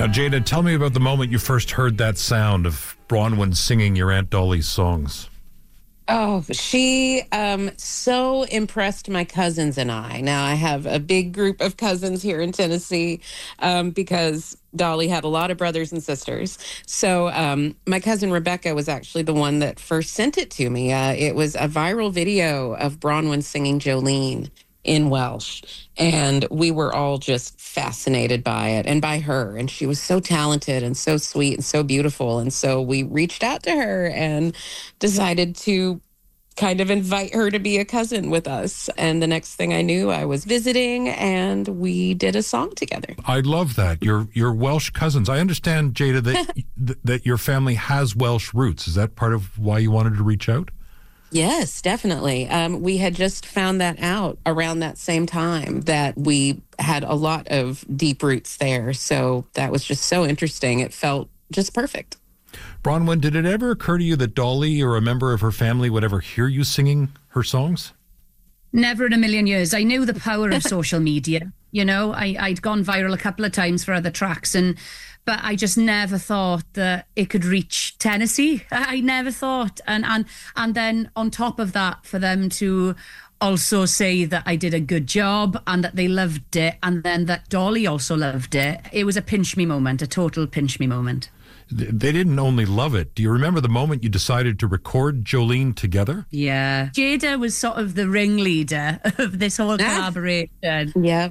Now, Jada, tell me about the moment you first heard that sound of Bronwyn singing your Aunt Dolly's songs. Oh, she so impressed my cousins and I. Now, I have a big group of cousins here in Tennessee because Dolly had a lot of brothers and sisters. So my cousin Rebecca was actually the one that first sent it to me. It was a viral video of Bronwyn singing Jolene in Welsh. And we were all just fascinated by it and by her. And she was so talented and so sweet and so beautiful. And so we reached out to her and decided to kind of invite her to be a cousin with us. And the next thing I knew, I was visiting and we did a song together. I love that. Your Welsh cousins. I understand, Jada, that that your family has Welsh roots. Is that part of why you wanted to reach out? Yes, definitely. We had just found that out around that same time that we had a lot of deep roots there. So that was just so interesting. It felt just perfect. Bronwyn, did it ever occur to you that Dolly or a member of her family would ever hear you singing her songs? Never in a million years. I knew the power of social media. You know, I'd gone viral a couple of times for other tracks, but I just never thought that it could reach Tennessee. I never thought. And then on top of that, for them to also say that I did a good job and that they loved it, and then that Dolly also loved it. It was a pinch me moment, a total pinch me moment. They didn't only love it. Do you remember the moment you decided to record Jolene together? Yeah. Jada was sort of the ringleader of this whole collaboration. Yeah.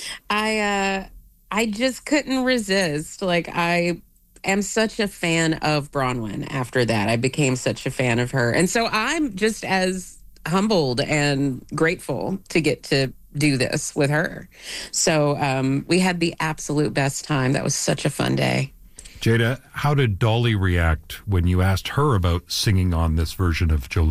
I just couldn't resist. Like, I am such a fan of Bronwyn after that. I became such a fan of her. And so I'm just as humbled and grateful to get to do this with her. So we had the absolute best time. That was such a fun day. Jada, how did Dolly react when you asked her about singing on this version of Jolene?